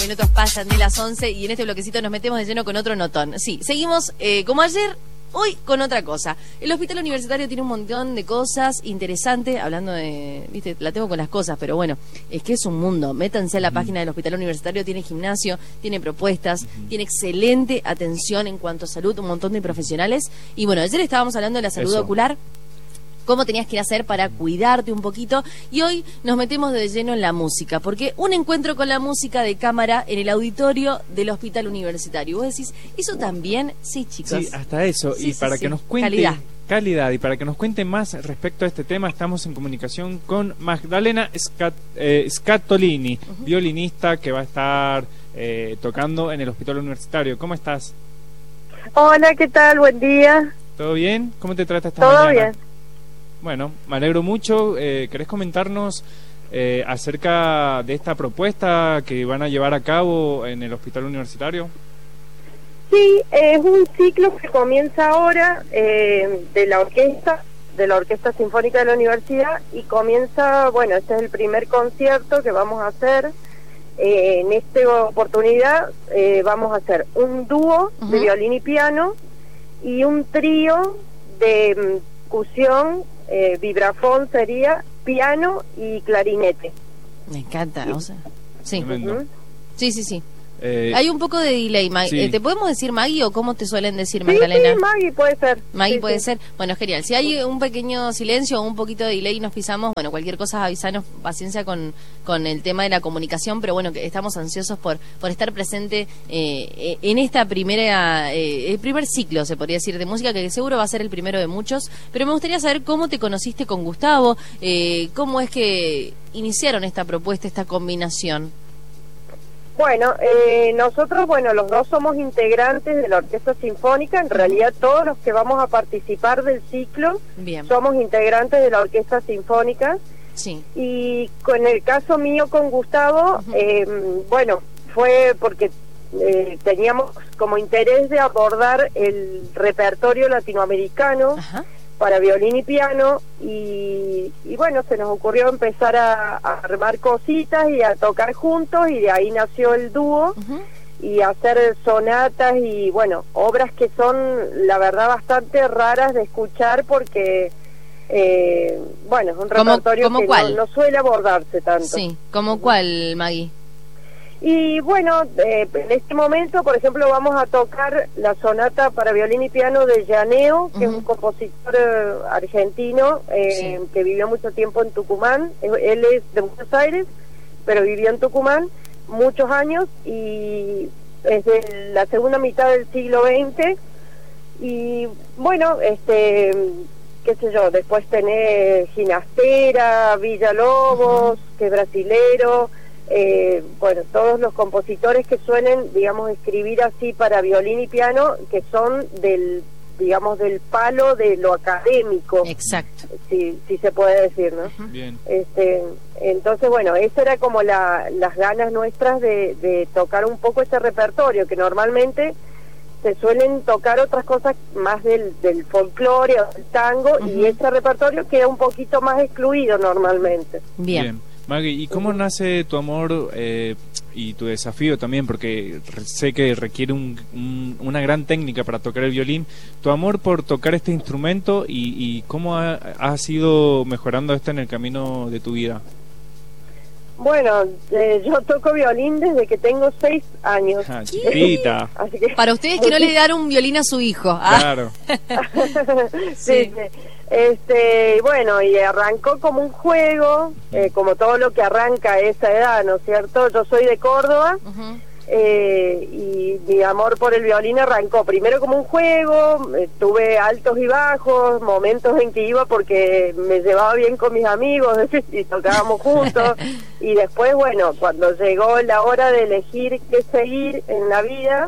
minutos pasan de las 11 y en este bloquecito nos metemos de lleno con otro notón. Sí, seguimos como ayer, hoy con otra cosa. El Hospital Universitario tiene un montón de cosas interesantes, hablando de, viste, la tengo con las cosas, pero bueno, es que es un mundo. Métanse a la página del Hospital Universitario, tiene gimnasio, tiene propuestas, tiene excelente atención en cuanto a salud, un montón de profesionales. Y bueno, ayer estábamos hablando de la salud ocular, cómo tenías que ir a hacer para cuidarte un poquito, y hoy nos metemos de lleno en la música, porque un encuentro con la música de cámara en el auditorio del Hospital Universitario. Vos decís, ¿eso también? Sí, chicos. Sí, hasta eso. Sí, y para que nos cuente calidad y para que nos cuente más respecto a este tema, estamos en comunicación con Magdalena Scatolini, violinista que va a estar tocando en el Hospital Universitario. ¿Cómo estás? Hola, ¿qué tal? Buen día. ¿Todo bien? ¿Cómo te trata esta mañana? Todo bien. Bueno, me alegro mucho. ¿Querés comentarnos acerca de esta propuesta que van a llevar a cabo en el Hospital Universitario? Sí, es un ciclo que comienza ahora de la Orquesta Sinfónica de la Universidad, y comienza, bueno, este es el primer concierto que vamos a hacer. En esta oportunidad vamos a hacer un dúo de violín y piano y un trío de percusión, vibrafón sería, piano y clarinete. Me encanta, o sea, sí. Sí. Hay un poco de delay, sí. ¿Te podemos decir Maggie o cómo te suelen decir, Magdalena? Sí, Maggie puede ser. Maggie puede ser. Bueno, genial. Si hay un pequeño silencio o un poquito de delay y nos pisamos, bueno, cualquier cosa avisanos, paciencia con el tema de la comunicación, pero bueno, que estamos ansiosos por estar presente en esta el primer ciclo, se podría decir, de música, que seguro va a ser el primero de muchos, pero me gustaría saber cómo te conociste con Gustavo, cómo es que iniciaron esta propuesta, esta combinación. Bueno, nosotros, los dos somos integrantes de la Orquesta Sinfónica. En realidad todos los que vamos a participar del ciclo somos integrantes de la Orquesta Sinfónica. Sí. Y con el caso mío con Gustavo, fue porque teníamos como interés de abordar el repertorio latinoamericano para violín y piano, y bueno, se nos ocurrió empezar a armar cositas y a tocar juntos, y de ahí nació el dúo, y hacer sonatas y bueno, obras que son la verdad bastante raras de escuchar, porque es un repertorio que no suele abordarse tanto. Sí, ¿como cuál, Maggie? Y bueno, en este momento, por ejemplo, vamos a tocar la sonata para violín y piano de Llaneo, que es un compositor argentino que vivió mucho tiempo en Tucumán. Él es de Buenos Aires, pero vivió en Tucumán muchos años, y es de la segunda mitad del siglo XX. Y bueno, qué sé yo, después tenés Ginastera, Villalobos, que es brasilero. Todos los compositores que suelen, digamos, escribir así para violín y piano, que son del palo de lo académico. Exacto. Si se puede decir, ¿no? Bien. Entonces, bueno, esa era como las ganas nuestras de tocar un poco ese repertorio, que normalmente se suelen tocar otras cosas más del folclore o del tango, y ese repertorio queda un poquito más excluido normalmente. Bien. Maggie, ¿y cómo nace tu amor y tu desafío también? Porque sé que requiere una gran técnica para tocar el violín. Tu amor por tocar este instrumento, y cómo has ido mejorando esto en el camino de tu vida. Bueno, yo toco violín desde que tengo 6 años. Chiquita. Así que, para ustedes que no le dieron un violín a su hijo. Claro. Sí. Bueno, y arrancó como un juego, como todo lo que arranca a esa edad, ¿no es cierto? Yo soy de Córdoba, y mi amor por el violín arrancó primero como un juego. Tuve altos y bajos, momentos en que iba porque me llevaba bien con mis amigos y tocábamos juntos, y después, bueno, cuando llegó la hora de elegir qué seguir en la vida,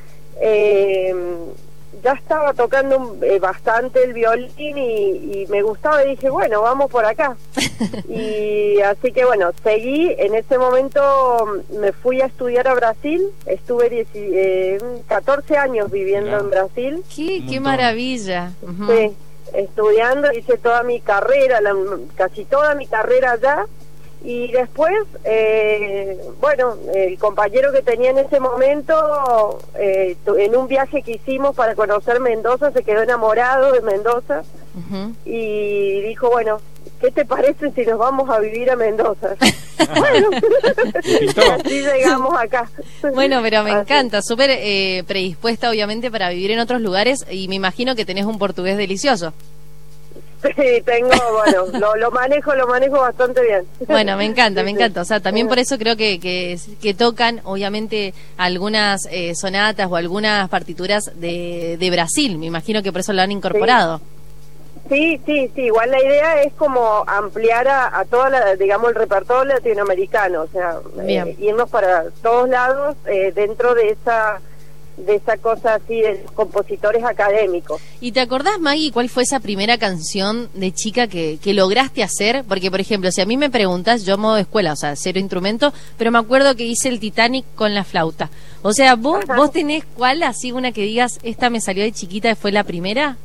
ya estaba tocando bastante el violín, y me gustaba, y dije, bueno, vamos por acá. Y así que bueno, seguí. En ese momento me fui a estudiar a Brasil. Estuve 14 años viviendo en Brasil. ¡Qué maravilla! Sí, estudiando, hice toda mi carrera, casi toda mi carrera allá. Y después, bueno, el compañero que tenía en ese momento, en un viaje que hicimos para conocer Mendoza, se quedó enamorado de Mendoza y dijo, bueno, ¿qué te parece si nos vamos a vivir a Mendoza? Bueno, así llegamos acá. Bueno, pero me encanta, súper predispuesta obviamente para vivir en otros lugares y me imagino que tenés un portugués delicioso. Sí, tengo, bueno, lo manejo bastante bien. Bueno, me encanta, o sea, también por eso creo que tocan, obviamente, algunas sonatas o algunas partituras de Brasil, me imagino que por eso lo han incorporado. Sí, igual la idea es como ampliar a toda digamos, el repertorio latinoamericano, o sea, irnos para todos lados dentro de esa cosa así de los compositores académicos. ¿Y te acordás, Maggie, cuál fue esa primera canción de chica que lograste hacer? Porque, por ejemplo, si a mí me preguntas, yo modo escuela, o sea, cero instrumento, pero me acuerdo que hice el Titanic con la flauta. O sea, ¿vos tenés cuál, así una que digas, esta me salió de chiquita y fue la primera?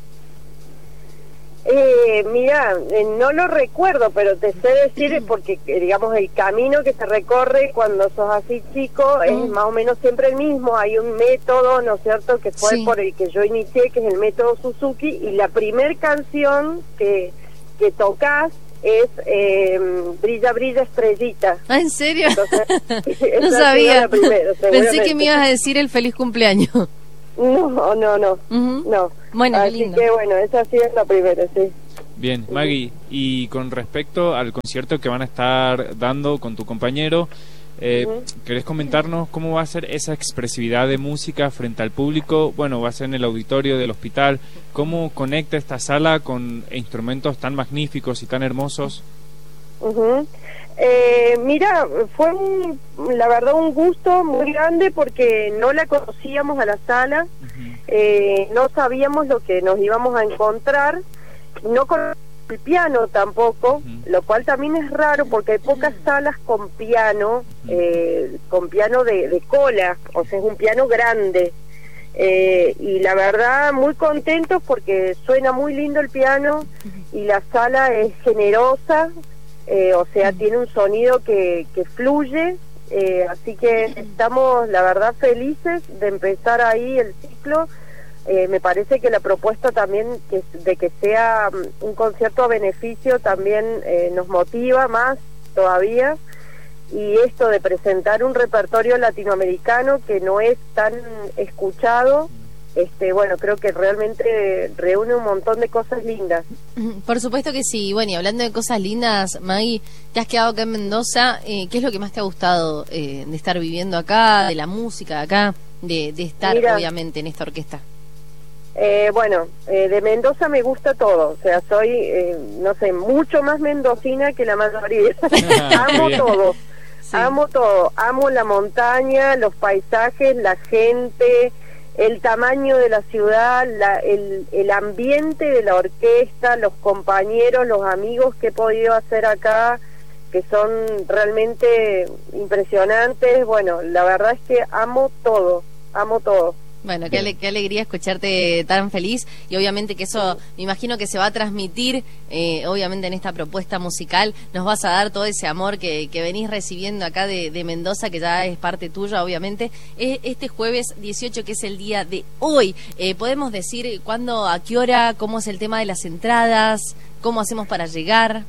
Mira, no lo recuerdo, pero te sé decir porque, digamos, el camino que se recorre cuando sos así chico es más o menos siempre el mismo. Hay un método, ¿no es cierto?, que fue por el que yo inicié, que es el método Suzuki, y la primer canción que tocas es Brilla, brilla, estrellita. ¿Ah, en serio? Entonces, no sabía. La primera, pensé que me ibas a decir el feliz cumpleaños. No. No. Bueno, así qué lindo. Que bueno, esa sí es la primera, sí. Bien, Maggie, y con respecto al concierto que van a estar dando con tu compañero, ¿querés comentarnos cómo va a ser esa expresividad de música frente al público? Bueno, va a ser en el auditorio del hospital. ¿Cómo conecta esta sala con instrumentos tan magníficos y tan hermosos? Mira, fue la verdad un gusto muy grande porque no la conocíamos a la sala, no sabíamos lo que nos íbamos a encontrar, no con el piano tampoco, lo cual también es raro porque hay pocas salas con piano de cola, o sea, es un piano grande. Y la verdad muy contentos porque suena muy lindo el piano y la sala es generosa. O sea, tiene un sonido que fluye, así que estamos, la verdad, felices de empezar ahí el ciclo. Me parece que la propuesta también de que sea un concierto a beneficio también nos motiva más todavía. Y esto de presentar un repertorio latinoamericano que no es tan escuchado, bueno, creo que realmente reúne un montón de cosas lindas. Por supuesto que sí. Bueno, y hablando de cosas lindas, Maggie, te has quedado acá en Mendoza. ¿Qué es lo que más te ha gustado de estar viviendo acá, de la música de acá, de estar, obviamente, en esta orquesta? Bueno, de Mendoza me gusta todo. O sea, soy, no sé, mucho más mendocina que la mayoría. Amo todo. Sí. Amo todo. Amo la montaña, los paisajes, la gente, el tamaño de la ciudad, el ambiente de la orquesta, los compañeros, los amigos que he podido hacer acá, que son realmente impresionantes. Bueno, la verdad es que amo todo. Bueno, qué alegría escucharte tan feliz, y obviamente que eso me imagino que se va a transmitir obviamente en esta propuesta musical. Nos vas a dar todo ese amor que venís recibiendo acá de Mendoza, que ya es parte tuya obviamente. Este jueves 18, que es el día de hoy, ¿podemos decir cuándo, a qué hora, cómo es el tema de las entradas, cómo hacemos para llegar?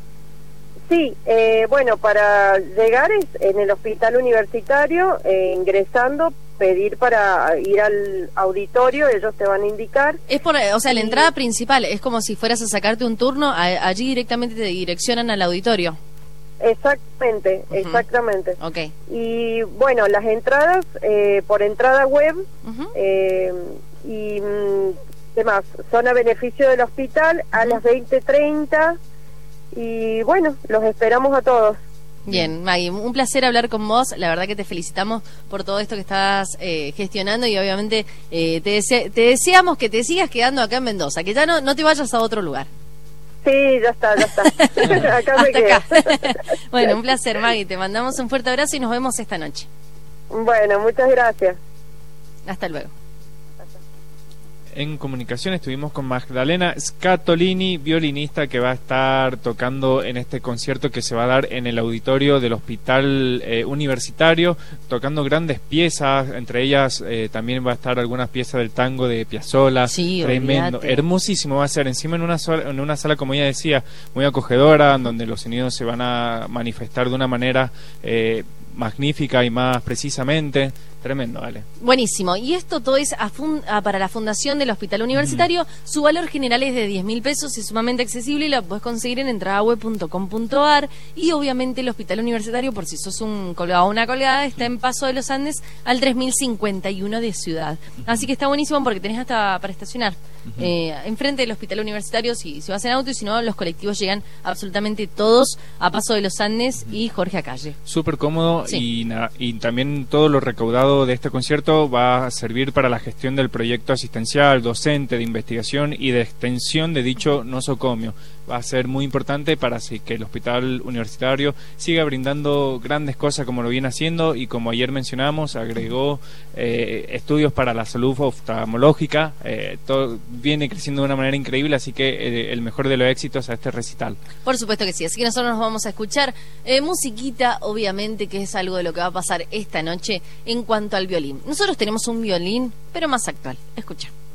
Sí, bueno, para llegar es en el hospital universitario, ingresando, pedir para ir al auditorio, ellos te van a indicar. Es o sea, la entrada principal es como si fueras a sacarte un turno, allí directamente te direccionan al auditorio. Exactamente. Okay. Y bueno, las entradas por entrada web y demás son a beneficio del hospital a las 20:30. Y bueno, los esperamos a todos. Bien, Maggie, un placer hablar con vos. La verdad que te felicitamos por todo esto que estás gestionando, y obviamente te deseamos que te sigas quedando acá en Mendoza, que ya no te vayas a otro lugar. Sí, ya está. Acá me quedo. Bueno, un placer, Maggie. Te mandamos un fuerte abrazo y nos vemos esta noche. Bueno, muchas gracias. Hasta luego. en comunicación estuvimos con Magdalena Scatolini, violinista, que va a estar tocando en este concierto que se va a dar en el auditorio del Hospital Universitario, tocando grandes piezas, entre ellas también va a estar algunas piezas del tango de Piazzolla. Sí, tremendo, olvídate. hermosísimo va a ser, encima en una sala, como ella decía, muy acogedora, donde los sonidos se van a manifestar de una manera magnífica y más precisamente. Tremendo, vale. Buenísimo. Y esto todo es para la fundación del Hospital Universitario. Su valor general es de 10.000 pesos, es sumamente accesible y la puedes conseguir en entradaweb.com.ar. Y obviamente el Hospital Universitario, por si sos un colgado o una colgada, está en Paso de los Andes al 3051 de Ciudad. Así que está buenísimo porque tenés hasta para estacionar enfrente del Hospital Universitario si vas en auto, y si no, los colectivos llegan absolutamente todos a Paso de los Andes y Jorge Acalle. Súper cómodo. Sí. Y también todo lo recaudado de este concierto va a servir para la gestión del proyecto asistencial, docente, de investigación y de extensión de dicho nosocomio. Va a ser muy importante para que el Hospital Universitario siga brindando grandes cosas como lo viene haciendo, y como ayer mencionamos, agregó estudios para la salud oftalmológica. Todo viene creciendo de una manera increíble, así que el mejor de los éxitos a este recital. Por supuesto que sí, así que nosotros nos vamos a escuchar musiquita, obviamente, que es algo de lo que va a pasar esta noche en cuanto al violín. Nosotros tenemos un violín, pero más actual. Escucha.